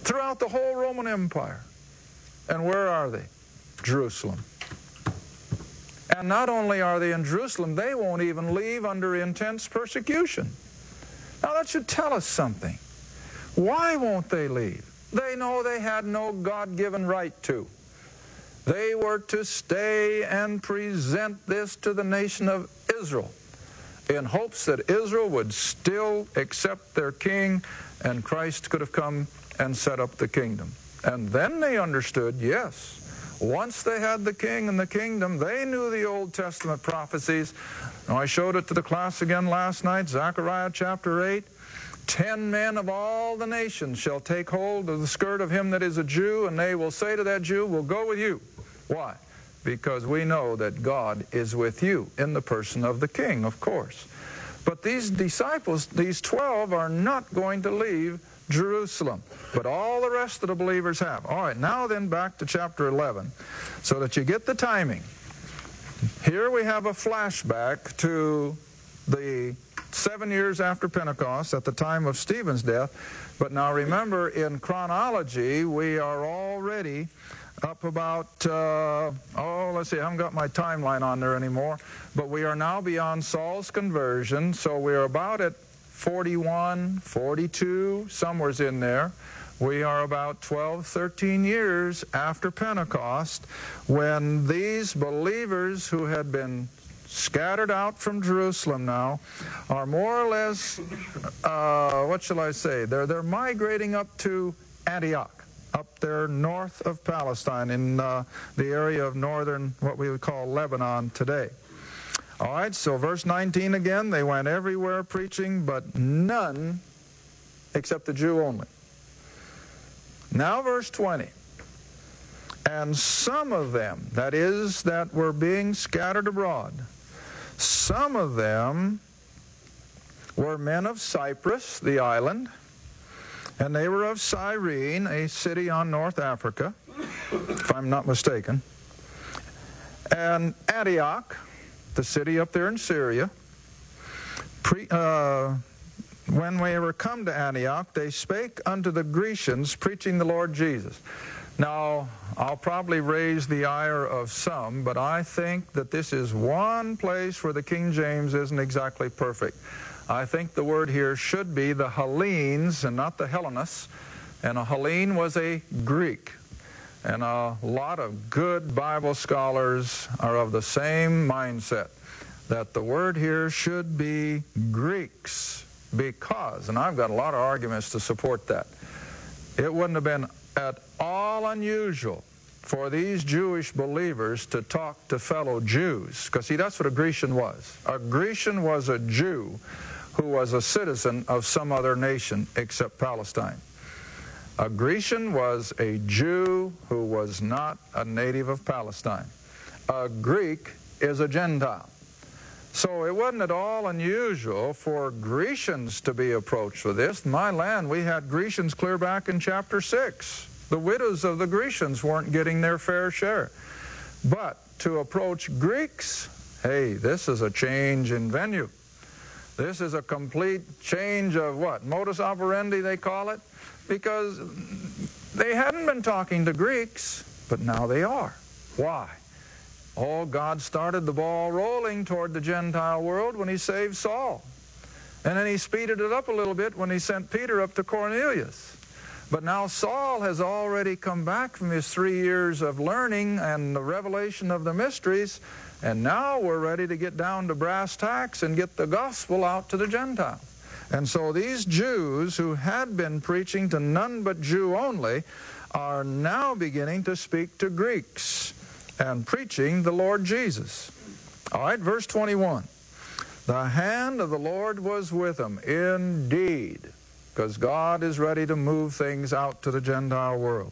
throughout the whole Roman Empire. And where are they? Jerusalem. And not only are they in Jerusalem, they won't even leave under intense persecution. Now that should tell us something. Why won't they leave? They know they had no God-given right to. They were to stay and present this to the nation of Israel in hopes that Israel would still accept their king and Christ could have come and set up the kingdom. And then they understood, yes, once they had the king and the kingdom, they knew the Old Testament prophecies. Now, I showed it to the class again last night, Zechariah chapter 8. 10 men of all the nations shall take hold of the skirt of him that is a Jew, and they will say to that Jew, we'll go with you. Why? Because we know that God is with you in the person of the king, of course. But these disciples, these 12, are not going to leave Jerusalem. But all the rest of the believers have. All right, now then back to chapter 11, so that you get the timing. Here we have a flashback to the 7 years after Pentecost, at the time of Stephen's death. But now remember, in chronology, we are already up about, let's see, I haven't got my timeline on there anymore, but we are now beyond Saul's conversion, so we're about at 41, 42, somewhere's in there. We are about 12, 13 years after Pentecost, when these believers who had been scattered out from Jerusalem now are more or less, what shall I say, they're migrating up to Antioch, up there north of Palestine, in the area of northern, what we would call Lebanon today. All right, so verse 19 again, they went everywhere preaching, but none except the Jew only. Now verse 20. And some of them, that is, that were being scattered abroad, some of them were men of Cyprus, the island, and they were of Cyrene, a city on North Africa, if I'm not mistaken, and Antioch, the city up there in Syria. When we were come to Antioch, they spake unto the Grecians, preaching the Lord Jesus. Now, I'll probably raise the ire of some, but I think that this is one place where the King James isn't exactly perfect. I think the word here should be the Hellenes and not the Hellenists. And a Hellene was a Greek. And a lot of good Bible scholars are of the same mindset, that the word here should be Greeks, because, and I've got a lot of arguments to support that, it wouldn't have been at all unusual for these Jewish believers to talk to fellow Jews, because see, that's what a Grecian was. A Grecian was a Jew who was a citizen of some other nation except Palestine. A Grecian was a Jew who was not a native of Palestine. A Greek is a Gentile. So it wasn't at all unusual for Grecians to be approached with this. In my land, we had Grecians clear back in chapter 6. The widows of the Grecians weren't getting their fair share. But to approach Greeks, hey, this is a change in venue. This is a complete change of what? Modus operandi, they call it. Because they hadn't been talking to Greeks, but now they are. Why? Oh, God started the ball rolling toward the Gentile world when he saved Saul. And then he speeded it up a little bit when he sent Peter up to Cornelius. But now Saul has already come back from his 3 years of learning and the revelation of the mysteries, and now we're ready to get down to brass tacks and get the gospel out to the Gentiles. And so these Jews who had been preaching to none but Jew only are now beginning to speak to Greeks and preaching the Lord Jesus. All right, verse 21. The hand of the Lord was with them, indeed, because God is ready to move things out to the Gentile world.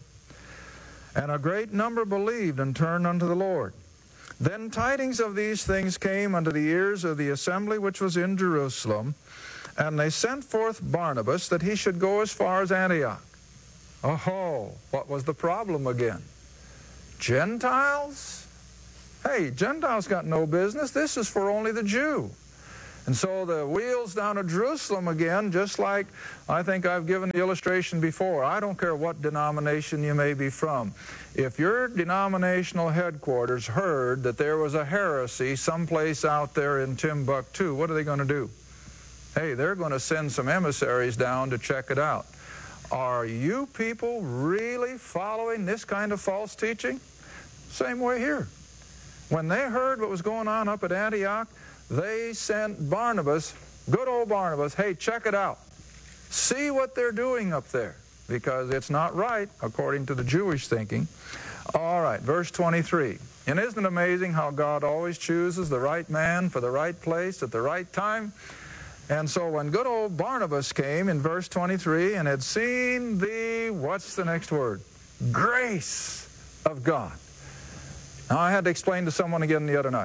And a great number believed and turned unto the Lord. Then tidings of these things came unto the ears of the assembly which was in Jerusalem, and they sent forth Barnabas that he should go as far as Antioch. Oh, what was the problem again? Gentiles? Hey, Gentiles got no business. This is for only the Jew. And so the wheels down to Jerusalem again, just like I think I've given the illustration before. I don't care what denomination you may be from. If your denominational headquarters heard that there was a heresy someplace out there in Timbuktu, what are they going to do? Hey, they're going to send some emissaries down to check it out. Are you people really following this kind of false teaching? Same way here. When they heard what was going on up at Antioch, they sent Barnabas, good old Barnabas, hey, check it out. See what they're doing up there, because it's not right according to the Jewish thinking. All right, verse 23. And isn't it amazing how God always chooses the right man for the right place at the right time? And so when good old Barnabas came in verse 23 and had seen the, what's the next word? Grace of God. Now I had to explain to someone again the other night.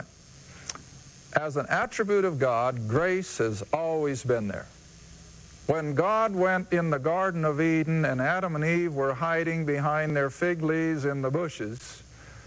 As an attribute of God, grace has always been there. When God went in the Garden of Eden and Adam and Eve were hiding behind their fig leaves in the bushes,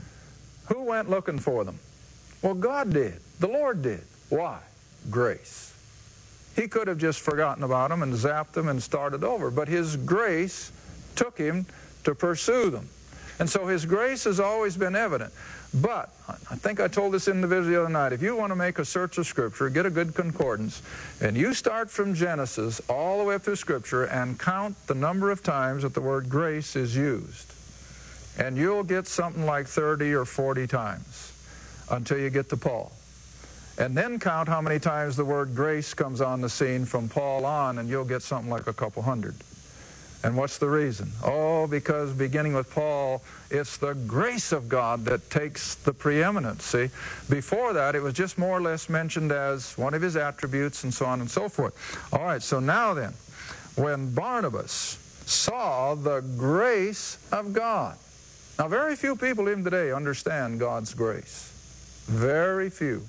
who went looking for them? Well, God did. The Lord did. Why? Grace. He could have just forgotten about them and zapped them and started over, but His grace took Him to pursue them. And so His grace has always been evident. But, I think I told this individual the other night, if you want to make a search of Scripture, get a good concordance, and you start from Genesis all the way up through Scripture and count the number of times that the word grace is used. And you'll get something like 30 or 40 times until you get to Paul. And then count how many times the word grace comes on the scene from Paul on, and you'll get something like a couple hundred. And what's the reason? Oh, because beginning with Paul, it's the grace of God that takes the preeminence, see? Before that, it was just more or less mentioned as one of His attributes and so on and so forth. All right, so now then, when Barnabas saw the grace of God. Now, very few people even today understand God's grace. Very few.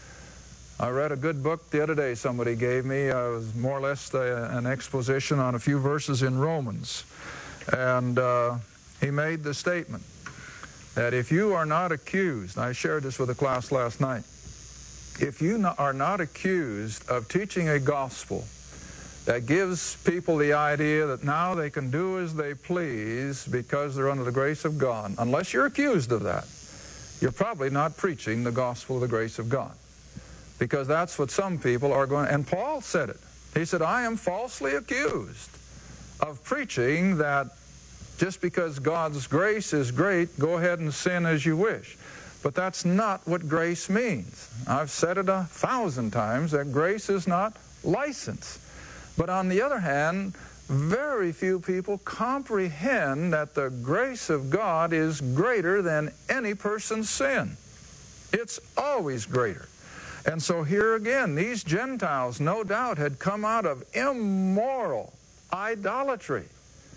I read a good book the other day somebody gave me. It was more or less an exposition on a few verses in Romans. And he made the statement that if you are not accused, and I shared this with the class last night, if you are not accused of teaching a gospel that gives people the idea that now they can do as they please because they're under the grace of God, unless you're accused of that, you're probably not preaching the gospel of the grace of God. Because that's what some people are going, and Paul said it. He said, I am falsely accused of preaching that just because God's grace is great, go ahead and sin as you wish. But that's not what grace means. I've said it 1,000 times that grace is not license. But on the other hand, very few people comprehend that the grace of God is greater than any person's sin. It's always greater. And so here again, these Gentiles, no doubt, had come out of immoral idolatry.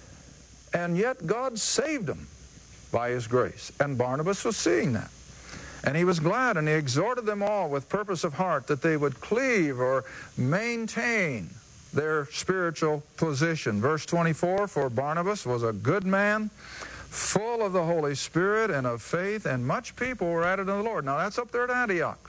And yet God saved them by His grace. And Barnabas was seeing that. And he was glad, and he exhorted them all with purpose of heart that they would cleave or maintain their spiritual position. Verse 24, for Barnabas was a good man, full of the Holy Spirit and of faith, and much people were added unto the Lord. Now that's up there at Antioch.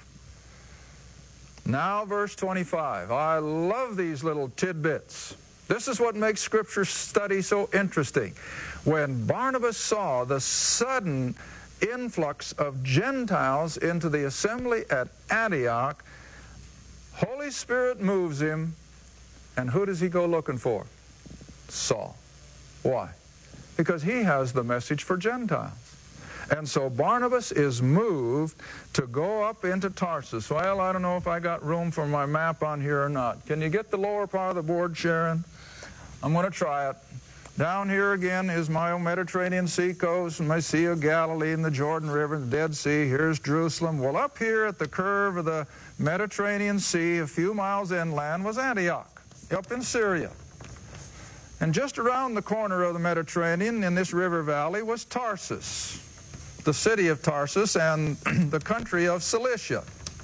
Now verse 25. I love these little tidbits. This is what makes Scripture study so interesting. When Barnabas saw the sudden influx of Gentiles into the assembly at Antioch, Holy Spirit moves him, and who does he go looking for? Saul. Why? Because he has the message for Gentiles. And so Barnabas is moved to go up into Tarsus. Well, I don't know if I got room for my map on here or not. Can you get the lower part of the board, Sharon? I'm going to try it. Down here again is my Mediterranean Sea coast, and my Sea of Galilee and the Jordan River and the Dead Sea. Here's Jerusalem. Well, up here at the curve of the Mediterranean Sea, a few miles inland, was Antioch, up in Syria. And just around the corner of the Mediterranean in this river valley was Tarsus, the city of Tarsus and the country of Cilicia.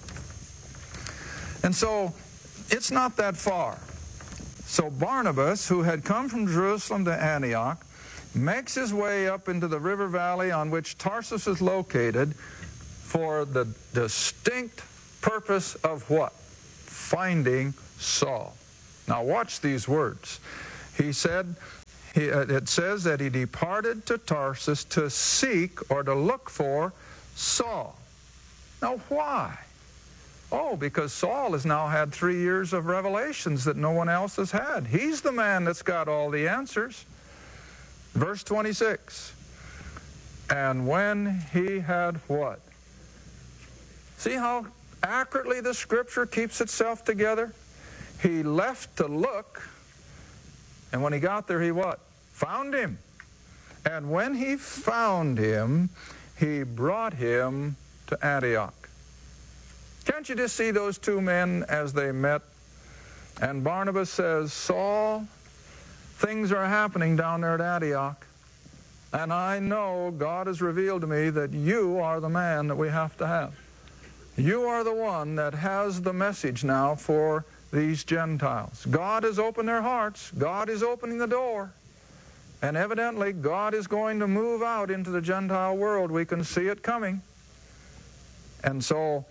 And so it's not that far. So Barnabas, who had come from Jerusalem to Antioch, makes his way up into the river valley on which Tarsus is located for the distinct purpose of what? finding Saul. Now watch these words. He said, it says that he departed to Tarsus to seek or to look for Saul. Now why? Oh, because Saul has now had 3 years of revelations that no one else has had. He's the man that's got all the answers. Verse 26. And when he had what? See how accurately the Scripture keeps itself together? He left to look, and when he got there, he what? Found him. And when he found him, he brought him to Antioch. Can't you just see those two men as they met? And Barnabas says, Saul, things are happening down there at Antioch. And I know God has revealed to me that you are the man that we have to have. You are the one that has the message now for these Gentiles. God has opened their hearts. God is opening the door. And evidently, God is going to move out into the Gentile world. We can see it coming. And so,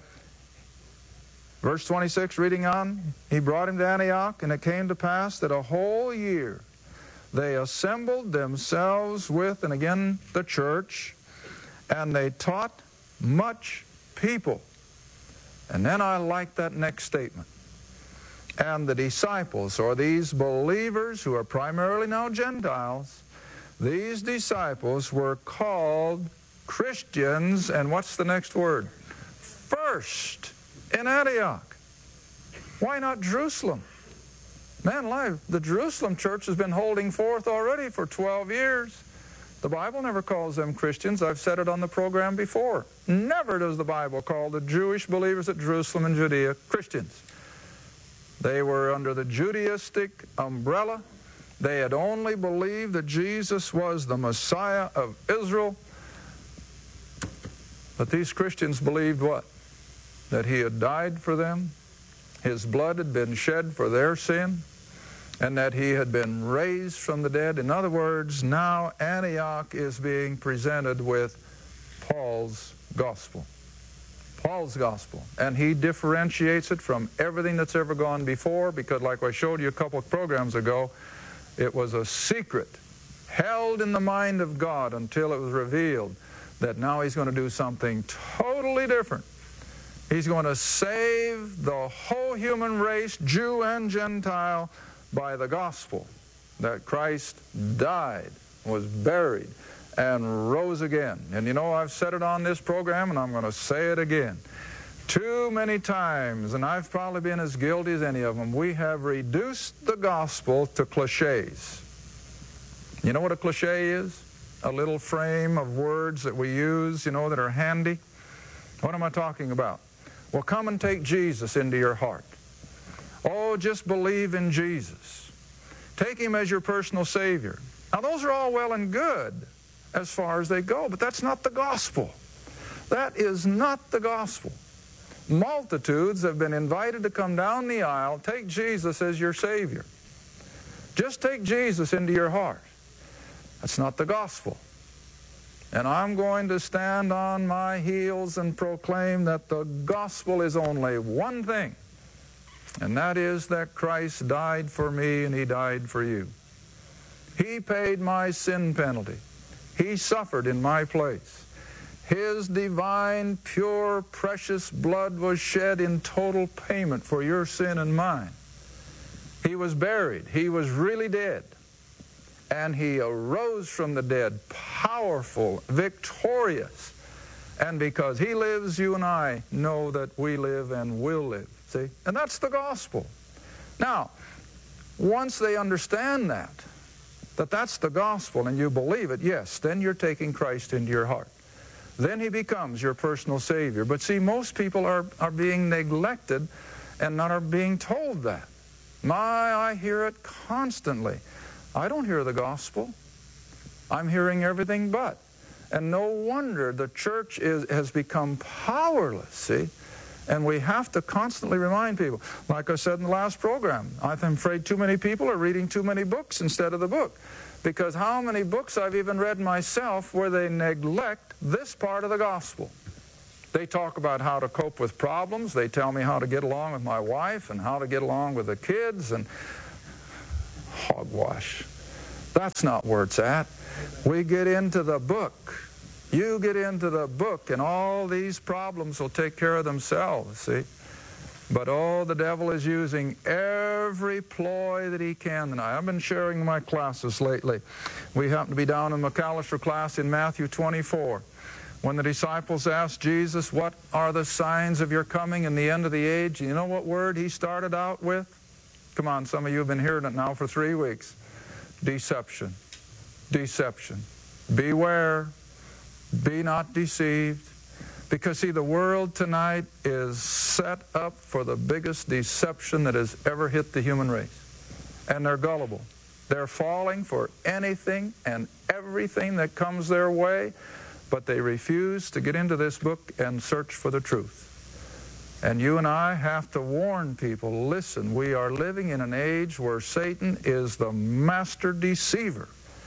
verse 26, reading on, he brought him to Antioch, and it came to pass that a whole year they assembled themselves with, and again, the church, and they taught much people. And then I like that next statement. And the disciples, or these believers who are primarily now Gentiles, these disciples were called Christians, and what's the next word? First in Antioch. Why not Jerusalem? Man alive, the Jerusalem church has been holding forth already for 12 years. The Bible never calls them Christians. I've said it on the program before. Never does the Bible call the Jewish believers at Jerusalem and Judea Christians. They were under the Judaistic umbrella. They had only believed that Jesus was the Messiah of Israel. But these Christians believed what? That he had died for them, his blood had been shed for their sin, and that he had been raised from the dead. In other words, now Antioch is being presented with Paul's gospel. Paul's gospel. And he differentiates it from everything that's ever gone before, because like I showed you a couple of programs ago, it was a secret held in the mind of God until it was revealed that now he's going to do something totally different. He's going to save the whole human race, Jew and Gentile, by the gospel, that Christ died, was buried, and rose again. And you know, I've said it on this program, and I'm going to say it again. Too many times, and I've probably been as guilty as any of them, we have reduced the gospel to cliches. You know what a cliche is? A little frame of words that we use, you know, that are handy. What am I talking about? Well, come and take Jesus into your heart. Oh, just believe in Jesus. Take him as your personal Savior. Now, those are all well and good as far as they go, but that's not the gospel. That is not the gospel. Multitudes have been invited to come down the aisle, take Jesus as your Savior. Just take Jesus into your heart. That's not the gospel. And I'm going to stand on my heels and proclaim that the gospel is only one thing, and that is that Christ died for me and he died for you. He paid my sin penalty. He suffered in my place. His divine, pure, precious blood was shed in total payment for your sin and mine. He was buried. He was really dead. And he arose from the dead, powerful, victorious. And because he lives, you and I know that we live and will live. See? And that's the gospel. Now, once they understand that that's the gospel and you believe it, yes, then you're taking Christ into your heart. Then he becomes your personal Savior. But see, most people are being neglected and not are being told that. I hear it constantly. I don't hear the gospel. I'm hearing everything but. And no wonder the church has become powerless, see? And we have to constantly remind people. Like I said in the last program, I'm afraid too many people are reading too many books instead of the book. Because how many books I've even read myself where they neglect this part of the gospel. They talk about how to cope with problems. They tell me how to get along with my wife and how to get along with the kids, and hogwash. That's not where it's at. We get into the book. You get into the book, and all these problems will take care of themselves, see? But oh, the devil is using every ploy that he can tonight. I've been sharing in my classes lately. We happen to be down in McAllister class in Matthew 24. When the disciples asked Jesus, what are the signs of your coming and the end of the age? You know what word he started out with? Come on, some of you have been hearing it now for 3 weeks. Deception. Deception. Beware. Be not deceived. Because, see, the world tonight is set up for the biggest deception that has ever hit the human race. And they're gullible. They're falling for anything and everything that comes their way, but they refuse to get into this book and search for the truth. And you and I have to warn people, listen, we are living in an age where Satan is the master deceiver.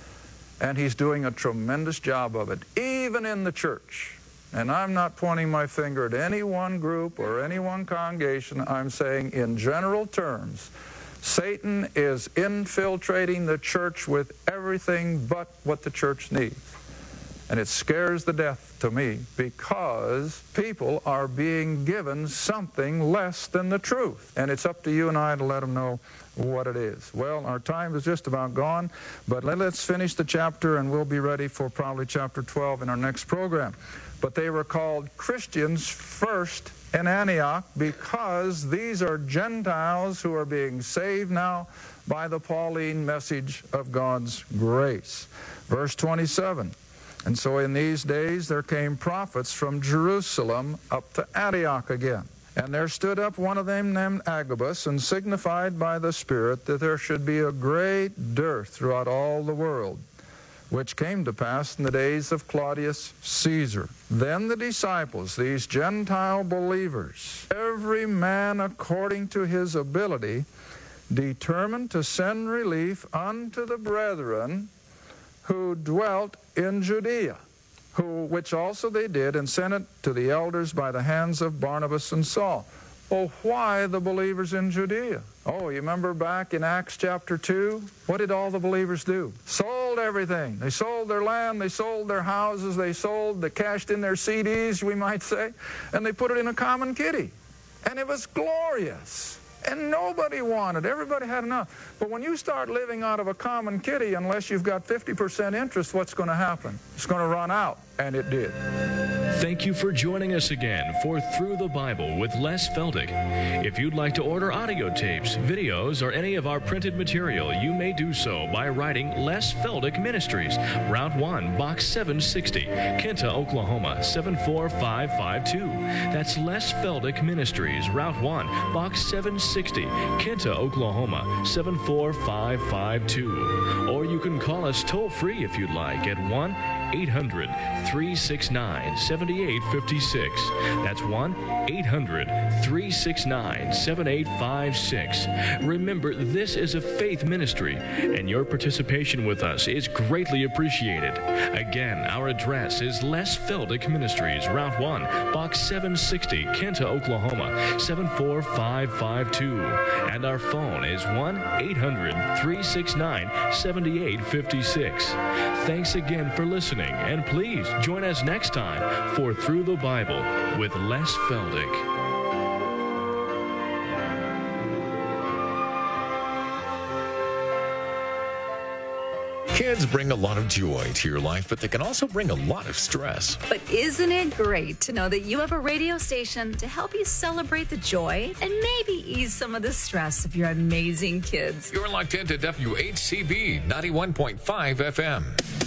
And he's doing a tremendous job of it, even in the church. And I'm not pointing my finger at any one group or any one congregation. I'm saying in general terms, Satan is infiltrating the church with everything but what the church needs. And it scares the death to me because people are being given something less than the truth. And it's up to you and I to let them know what it is. Well, our time is just about gone, but let's finish the chapter and we'll be ready for probably chapter 12 in our next program. But they were called Christians first in Antioch because these are Gentiles who are being saved now by the Pauline message of God's grace. Verse 27, and so in these days there came prophets from Jerusalem up to Antioch again. And there stood up one of them named Agabus, and signified by the Spirit that there should be a great dearth throughout all the world, which came to pass in the days of Claudius Caesar. Then the disciples, these Gentile believers, every man according to his ability, determined to send relief unto the brethren who dwelt in Judea, which also they did, and sent it to the elders by the hands of Barnabas and Saul. Oh, why the believers in Judea? Oh, you remember back in Acts chapter 2? What did all the believers do? Sold everything. They sold their land, they sold their houses, they cashed in their CDs, we might say, and they put it in a common kitty. And it was glorious. And nobody wanted. Everybody had enough. But when you start living out of a common kitty, unless you've got 50% interest, what's going to happen? It's going to run out. And it did. Thank you for joining us again for Through the Bible with Les Feldick. If you'd like to order audio tapes, videos, or any of our printed material, you may do so by writing Les Feldick Ministries, Route 1, Box 760, Kinta, Oklahoma, 74552. That's Les Feldick Ministries, Route 1, Box 760, Kinta, Oklahoma, 74552. Or you can call us toll-free if you'd like at 1-800-369-7856. That's 1-800-369-7856. Remember, this is a faith ministry, and your participation with us is greatly appreciated. Again, our address is Les Feldick Ministries, Route 1, Box 760, Kinta, Oklahoma, 74552. And our phone is 1-800-369-7856. Thanks again for listening. And please join us next time for Through the Bible with Les Feldick. Kids bring a lot of joy to your life, but they can also bring a lot of stress. But isn't it great to know that you have a radio station to help you celebrate the joy and maybe ease some of the stress of your amazing kids? You're locked into WHCB 91.5 FM.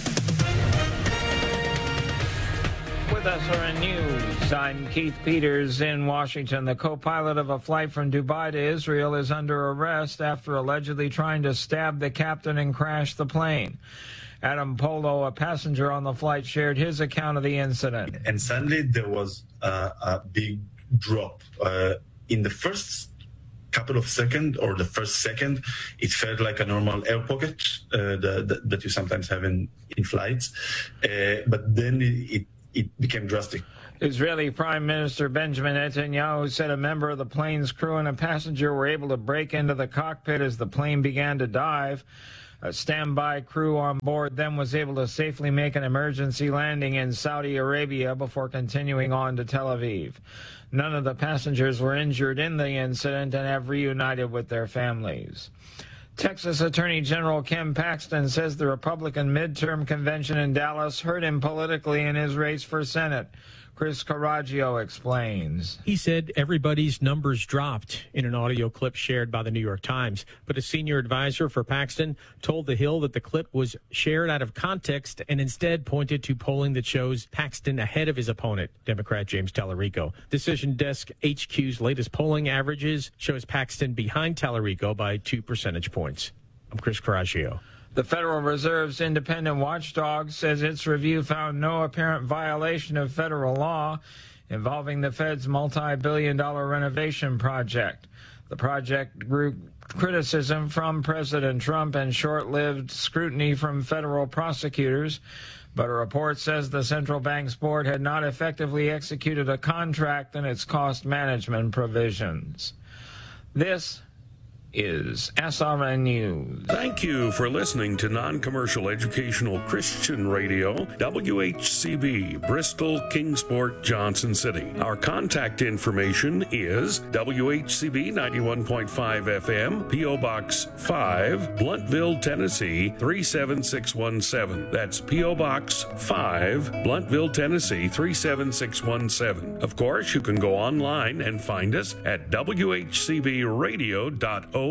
With us are in news. I'm Keith Peters in Washington. The co-pilot of a flight from Dubai to Israel is under arrest after allegedly trying to stab the captain and crash the plane. Adam Polo, a passenger on the flight, shared his account of the incident. And suddenly there was a big drop. In the first couple of seconds, or the first second, it felt like a normal air pocket that you sometimes have in flights. But then it became drastic. Israeli Prime Minister Benjamin Netanyahu said a member of the plane's crew and a passenger were able to break into the cockpit as the plane began to dive. A standby crew on board then was able to safely make an emergency landing in Saudi Arabia before continuing on to Tel Aviv. None of the passengers were injured in the incident and have reunited with their families. Texas Attorney General Ken Paxton says the Republican midterm convention in Dallas hurt him politically in his race for Senate. Chris Carraggio explains. He said everybody's numbers dropped in an audio clip shared by the New York Times. But a senior advisor for Paxton told The Hill that the clip was shared out of context and instead pointed to polling that shows Paxton ahead of his opponent, Democrat James Tallarico. Decision Desk HQ's latest polling averages shows Paxton behind Tallarico by 2 percentage points. I'm Chris Carraggio. The Federal Reserve's independent watchdog says its review found no apparent violation of federal law involving the Fed's multi-billion-dollar renovation project. The project drew criticism from President Trump and short-lived scrutiny from federal prosecutors, but a report says the central bank's board had not effectively executed a contract in its cost management provisions. This is SRN News. Thank you for listening to non-commercial educational Christian radio, WHCB, Bristol, Kingsport, Johnson City. Our contact information is WHCB 91.5 FM, P.O. Box 5, Blunteville, Tennessee 37617. That's P.O. Box 5, Blunteville, Tennessee 37617. Of course, you can go online and find us at WHCBradio.org.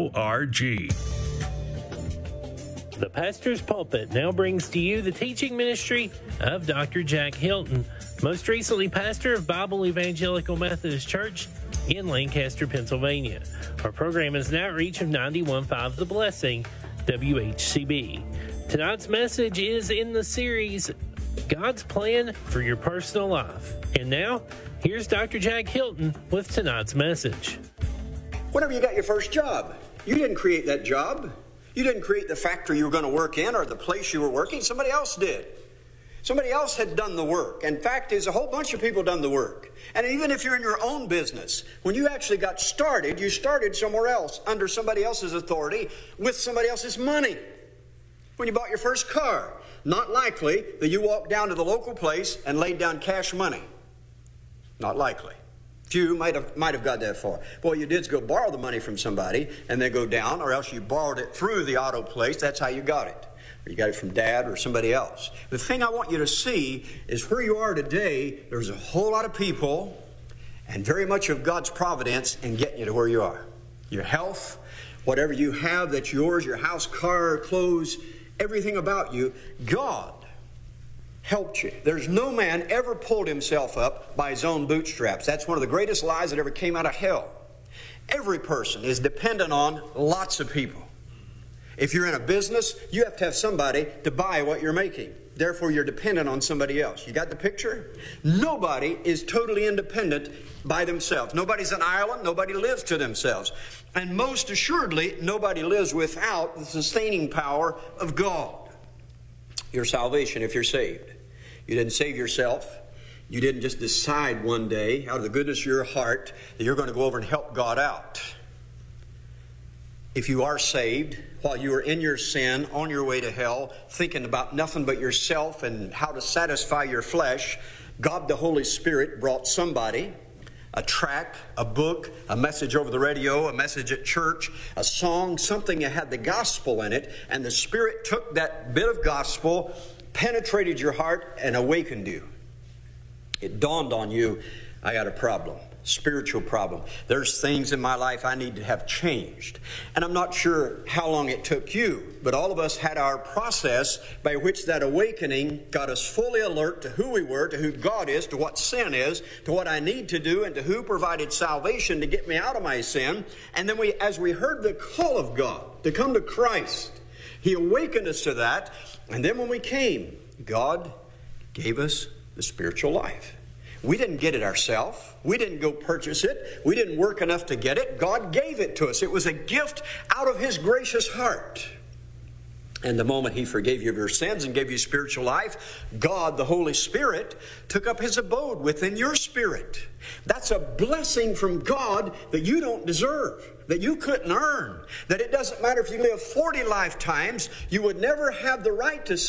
The Pastor's Pulpit now brings to you the teaching ministry of Dr. Jack Hilton, most recently pastor of Bible Evangelical Methodist Church in Lancaster, Pennsylvania. Our program is an outreach of 91.5 The Blessing, WHCB. Tonight's message is in the series, God's Plan for Your Personal Life. And now, here's Dr. Jack Hilton with tonight's message. Whenever you got your first job, you didn't create that job. You didn't create the factory you were going to work in or the place you were working. Somebody else did. Somebody else had done the work. In fact, there's a whole bunch of people done the work. And even if you're in your own business, when you actually got started, you started somewhere else under somebody else's authority with somebody else's money. When you bought your first car, not likely that you walked down to the local place and laid down cash money. Not likely. Few might have got that far. Well, you did go borrow the money from somebody and then go down, or else you borrowed it through the auto place. That's how you got it. Or you got it from Dad or somebody else. The thing I want you to see is where you are today, there's a whole lot of people and very much of God's providence in getting you to where you are. Your health, whatever you have that's yours, your house, car, clothes, everything about you, God helped you. There's no man ever pulled himself up by his own bootstraps. That's one of the greatest lies that ever came out of hell. Every person is dependent on lots of people. If you're in a business, you have to have somebody to buy what you're making. Therefore, you're dependent on somebody else. You got the picture? Nobody is totally independent by themselves. Nobody's an island. Nobody lives to themselves. And most assuredly, nobody lives without the sustaining power of God. Your salvation, if you're saved. You didn't save yourself. You didn't just decide one day out of the goodness of your heart that you're going to go over and help God out. If you are saved, while you are in your sin, on your way to hell, thinking about nothing but yourself and how to satisfy your flesh, God the Holy Spirit brought somebody, a tract, a book, a message over the radio, a message at church, a song, something that had the gospel in it, and the Spirit took that bit of gospel, penetrated your heart, and awakened you. It dawned on you, I got a problem, spiritual problem. There's things in my life I need to have changed. And I'm not sure how long it took you, but all of us had our process by which that awakening got us fully alert to who we were, to who God is, to what sin is, to what I need to do, and to who provided salvation to get me out of my sin. And then as we heard the call of God to come to Christ, He awakened us to that. And then when we came, God gave us the spiritual life. We didn't get it ourselves. We didn't go purchase it. We didn't work enough to get it. God gave it to us. It was a gift out of His gracious heart. And the moment he forgave you of your sins and gave you spiritual life, God, the Holy Spirit, took up his abode within your spirit. That's a blessing from God that you don't deserve, that you couldn't earn, that it doesn't matter if you live 40 lifetimes, you would never have the right to